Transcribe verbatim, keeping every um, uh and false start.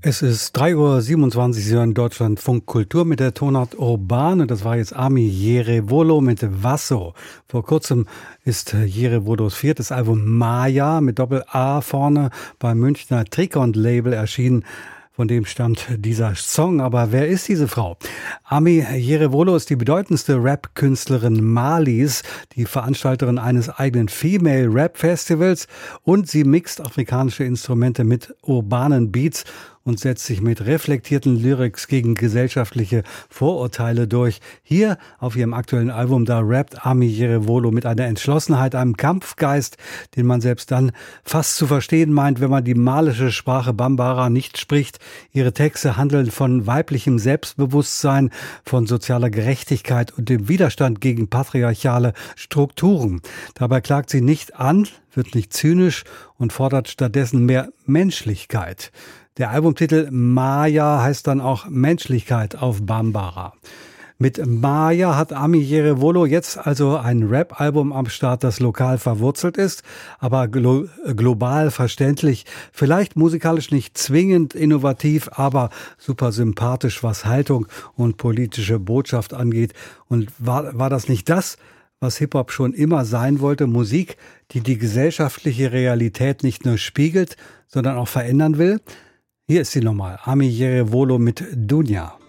Es ist drei Uhr siebenundzwanzig, Sie hören Deutschlandfunk Kultur mit der Tonart Urban. Und das war jetzt Ami Jerevolo mit Vaso. Vor kurzem ist Jerevolos viertes Album Maya mit Doppel-A vorne beim Münchner Trikont-Label erschienen. Von dem stammt dieser Song. Aber wer ist diese Frau? Ami Jerevolo ist die bedeutendste Rap-Künstlerin Malis, die Veranstalterin eines eigenen Female Rap Festivals, und sie mixt afrikanische Instrumente mit urbanen Beats und setzt sich mit reflektierten Lyrics gegen gesellschaftliche Vorurteile durch. Hier auf ihrem aktuellen Album, da rappt Ami Jerevolo mit einer Entschlossenheit, einem Kampfgeist, den man selbst dann fast zu verstehen meint, wenn man die malische Sprache Bambara nicht spricht. Ihre Texte handeln von weiblichem Selbstbewusstsein, von sozialer Gerechtigkeit und dem Widerstand gegen patriarchale Strukturen. Dabei klagt sie nicht an, wird nicht zynisch und fordert stattdessen mehr Menschlichkeit. Der Albumtitel Maya heißt dann auch Menschlichkeit auf Bambara. Mit Maya hat Ami Jerevolo jetzt also ein Rap-Album am Start, das lokal verwurzelt ist, aber glo- global verständlich. Vielleicht musikalisch nicht zwingend innovativ, aber super sympathisch, was Haltung und politische Botschaft angeht. Und war, war das nicht das, was Hip-Hop schon immer sein wollte? Musik, die die gesellschaftliche Realität nicht nur spiegelt, sondern auch verändern will? Hier ist sie nochmal, Ami Jerevolo mit Dunja.